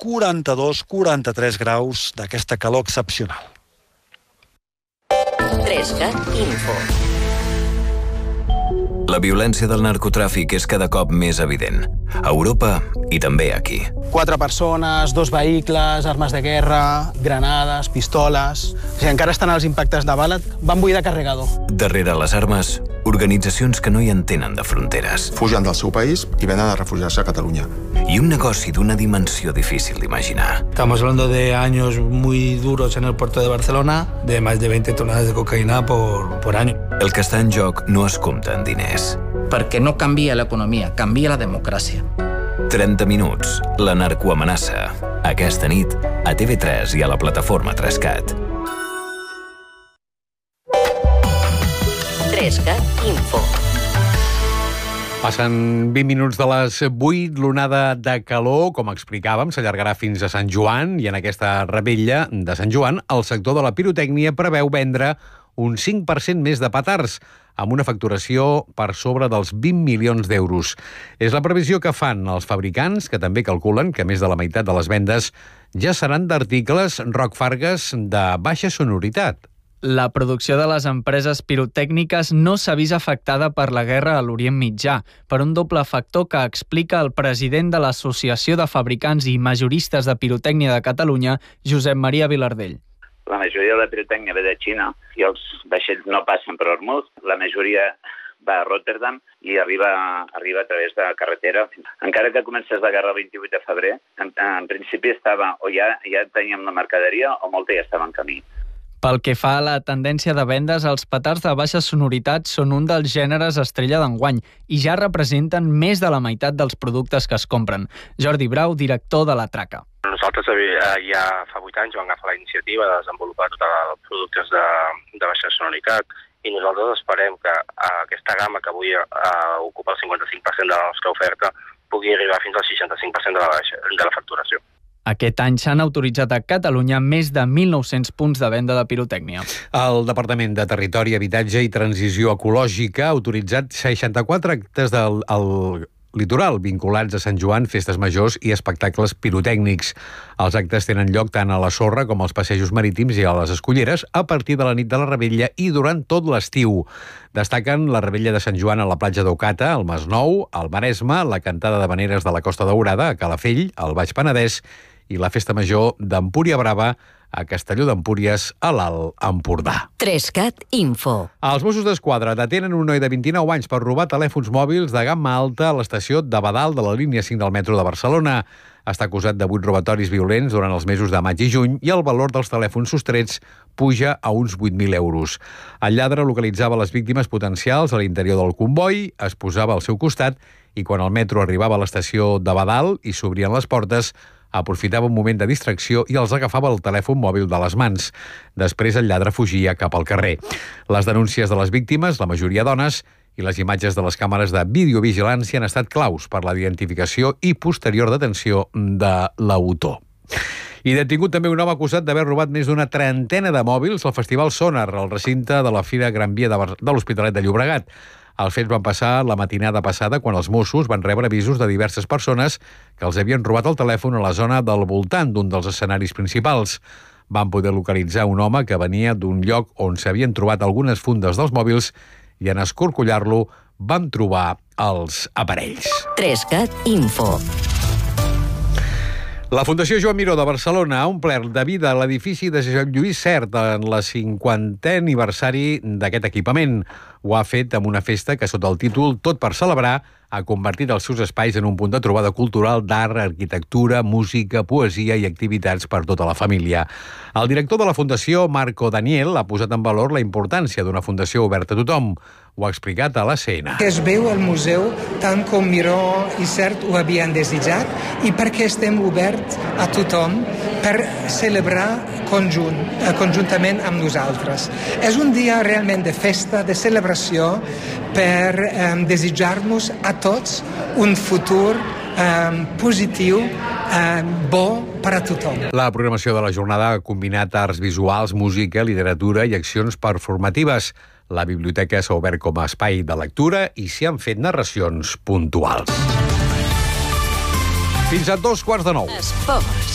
42-43 graus d'aquesta calor excepcional. 3CAT Info. La violència del narcotràfic és cada cop més evident. A Europa i també aquí. 4 persones, 2 vehicles, armes de guerra, granades, pistoles... O sigui, encara estan els impactes de bala, van buidar carregador. Darrere les armes, organitzacions que no hi entenen de fronteres. Fugen del seu país i venen a refugiar-se a Catalunya. I un negoci d'una dimensió difícil d'imaginar. Estamos hablando de años muy duros en el puerto de Barcelona, de más de 20 toneladas de cocaïna por año. El que està en joc no es compta en diners. Perquè no canvia l'economia, canvia la democràcia. 30 minuts, la narcoamenaça. Aquesta nit, a TV3 i a la plataforma 3CAT. 3CAT Info. Passen 20 minuts de les 8, l'onada de calor, com explicàvem, s'allargarà fins a Sant Joan, i en aquesta rebella de Sant Joan, el sector de la pirotècnia preveu vendre un 5% més de petards, amb una facturació per sobre dels 20 milions d'euros. És la previsió que fan els fabricants, que també calculen que més de la meitat de les vendes ja seran d'articles Rock Fargas de baixa sonoritat. La producció de les empreses pirotècniques no s'ha vist afectada per la guerra a l'Orient Mitjà, per un doble factor que explica el president de l'Associació de Fabricants i Majoristes de Pirotècnia de Catalunya, Josep Maria Vilardell. La majoria de la pirotècnia ve de Xina i els vaixells no passen per Hormuz. La majoria va a Rotterdam i arriba a través de carretera. Encara que comencés la guerra el 28 de febrer, en principi estava o ja teníem la mercaderia o molta ja estava en camí. Pel que fa a la tendència de vendes, els petards de baixa sonoritat són un dels gèneres estrella d'enguany i ja representen més de la meitat dels productes que es compren. Jordi Brau, director de la Traca. Nosaltres ja fa 8 anys vam agafar la iniciativa de desenvolupar tots els productes de baixa sonoritat i nosaltres esperem que aquesta gamma que avui ocupa el 55% de la nostra oferta pugui arribar fins al 65% de la facturació. Aquest any s'han autoritzat a Catalunya més de 1.900 punts de venda de pirotècnia. El Departament de Territori, Habitatge i Transició Ecològica ha autoritzat 64 actes del litoral vinculats a Sant Joan, festes majors i espectacles pirotècnics. Els actes tenen lloc tant a la sorra com als passejos marítims i a les esculleres a partir de la nit de la Rebella i durant tot l'estiu. Destaquen la Rebella de Sant Joan a la platja d'Ocata, al Masnou, al Maresme, la cantada d'habaneres de la Costa Daurada, a Calafell, al Baix Penedès, i la festa major d'Empúria Brava a Castelló d'Empúries, a l'Alt Empordà. 3CAT Info. Els Mossos d'Esquadra detenen un noi de 29 anys per robar telèfons mòbils de gamma alta a l'estació de Badal de la línia 5 del metro de Barcelona. Està acusat de 8 robatoris violents durant els mesos de maig i juny i el valor dels telèfons sostrets puja a uns 8.000 euros. El lladre localitzava les víctimes potencials a l'interior del comboi, es posava al seu costat i quan el metro arribava a l'estació de Badal i s'obrien les portes, aprofitava un moment de distracció i els agafava el telèfon mòbil de les mans. Després el lladre fugia cap al carrer. Les denúncies de les víctimes, la majoria dones, i les imatges de les càmeres de videovigilància han estat claus per la identificació i posterior detenció de l'autor. I detingut també un home acusat d'haver robat més d'una trentena de mòbils al Festival Sonar, al recinte de la Fira Gran Via de l'Hospitalet de Llobregat. Els fets van passar la matinada passada quan els Mossos van rebre avisos de diverses persones que els havien robat el telèfon a la zona del voltant d'un dels escenaris principals. Van poder localitzar un home que venia d'un lloc on s'havien trobat algunes fundes dels mòbils i en escorcollar-lo van trobar els aparells. 3CAT Info. La Fundació Joan Miró de Barcelona ha omplert de vida l'edifici de Josep Lluís Sert en el 50è aniversari d'aquest equipament. Ho ha fet amb una festa que, sota el títol Tot per celebrar, ha convertit els seus espais en un punt de trobada cultural d'art, arquitectura, música, poesia i activitats per tota la família. El director de la Fundació, Marco Daniel, ha posat en valor la importància d'una fundació oberta a tothom. Ho ha explicat a la CNN. Es veu al museu tant com Miró i Sert ho havien desitjat i perquè estem oberts a tothom per celebrar conjuntament amb nosaltres. És un dia realment de festa, de celebració, per desitjar-nos a tots un futur positiu, bo per a tothom. La programació de la jornada ha combinat arts visuals, música, literatura i accions performatives. La biblioteca s'ha obert com a espai de lectura i s'hi han fet narracions puntuals. Fins a 2:15. Esports.